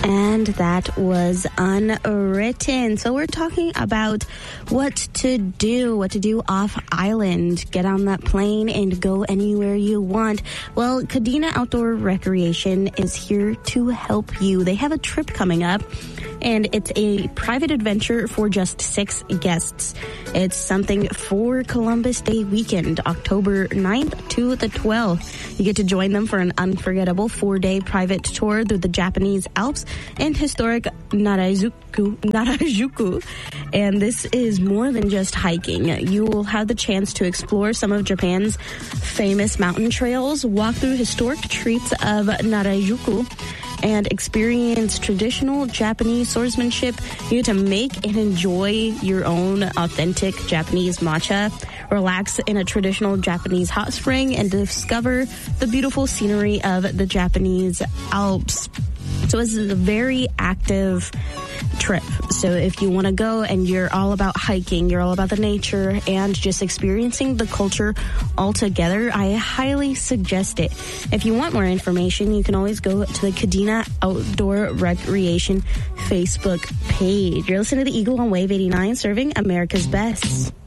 And that was Unwritten. So we're talking about what to do off island. Get on that plane and go anywhere you want. Well, Kadena Outdoor Recreation is here to help you. They have a trip coming up, and it's a private adventure for just 6 guests. It's something for Columbus Day weekend, October 9th to the 12th. You get to join them for an unforgettable 4-day private tour through the Japanese Alps and historic Narajuku. And this is more than just hiking. You will have the chance to explore some of Japan's famous mountain trails, walk through historic streets of Narajuku, and experience traditional Japanese swordsmanship. You get to make and enjoy your own authentic Japanese matcha, relax in a traditional Japanese hot spring, and discover the beautiful scenery of the Japanese Alps. So this is a very active trip. So if you want to go and you're all about hiking, you're all about the nature and just experiencing the culture all together, I highly suggest it. If you want more information, you can always go to the Kadena Outdoor Recreation Facebook page. You're listening to the Eagle on Wave 89, serving America's best.